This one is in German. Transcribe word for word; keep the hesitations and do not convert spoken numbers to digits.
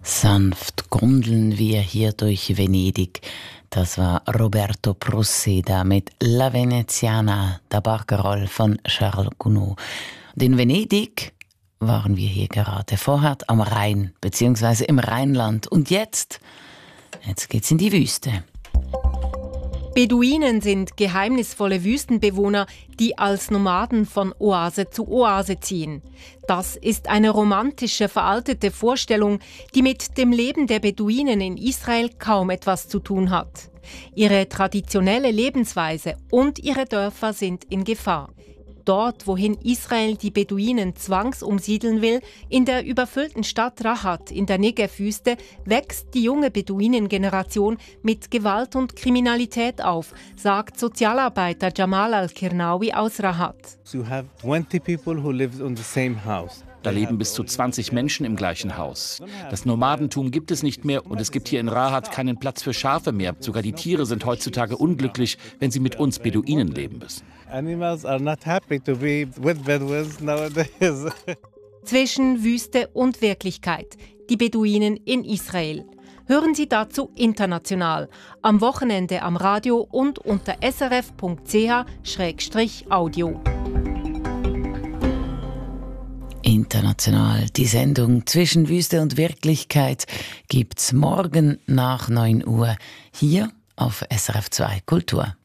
Sanft gondeln wir hier durch Venedig. Das war Roberto Prusseda mit La Veneziana, der Barcarolle von Charles Gounod. Und in Venedig waren wir hier gerade vorher am Rhein, beziehungsweise im Rheinland. Und jetzt, jetzt geht's in die Wüste. Beduinen sind geheimnisvolle Wüstenbewohner, die als Nomaden von Oase zu Oase ziehen. Das ist eine romantische, veraltete Vorstellung, die mit dem Leben der Beduinen in Israel kaum etwas zu tun hat. Ihre traditionelle Lebensweise und ihre Dörfer sind in Gefahr. Dort, wohin Israel die Beduinen zwangsumsiedeln will, in der überfüllten Stadt Rahat in der Negev-Wüste, wächst die junge Beduinengeneration mit Gewalt und Kriminalität auf, sagt Sozialarbeiter Jamal Al-Kirnawi aus Rahat. You have twenty people who live in the same house. Da leben bis zu zwanzig Menschen im gleichen Haus. Das Nomadentum gibt es nicht mehr und es gibt hier in Rahat keinen Platz für Schafe mehr. Sogar die Tiere sind heutzutage unglücklich, wenn sie mit uns Beduinen leben müssen. Animals are not happy to be with Bedouins nowadays. Zwischen Wüste und Wirklichkeit. Die Beduinen in Israel. Hören Sie dazu international. Am Wochenende am Radio und unter s r f punkt c h schrägstrich audio. International. Die Sendung Zwischen Wüste und Wirklichkeit gibt's morgen nach neun Uhr hier auf S R F zwei Kultur.